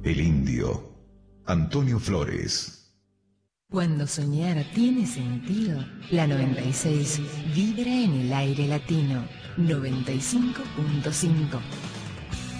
El Indio, Antonio Flores. Cuando soñar tiene sentido, la 96 vibra en el aire latino. 95.5.